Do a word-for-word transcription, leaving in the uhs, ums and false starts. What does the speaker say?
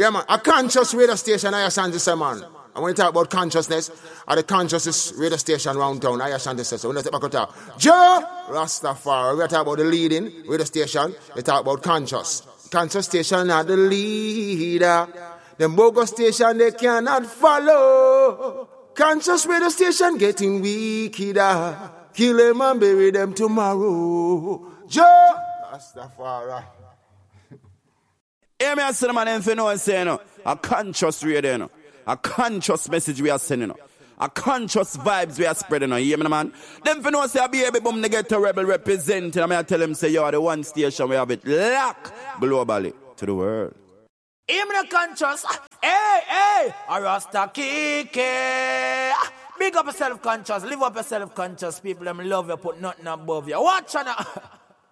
Yeah, man. A conscious radio station, I Ashanti say, man. And when you talk about consciousness, at the consciousness radio station round town, I Ashanti say, so when you talk about Joe Rastafari, we talk about the leading radio station, we talk about conscious. Conscious station are the leader. The bogus station, they cannot follow. Conscious radio station getting wickeder. Kill them and bury them tomorrow. Joe Rastafari. Hear me, I say, man, if you know what I'm saying, no? A conscious radio, no? A conscious message we are sending, no? A conscious vibes we are spreading, no? You hear me, man? Them if you know, say, I be able boom, they get a rebel representing. I mean, I tell them, say, you are the one station we have it locked globally to the world. Hear me, the conscious. Hey, hey, a Rasta Kike. Big up yourself conscious, live up yourself conscious. People them love you, put nothing above you. Watch on.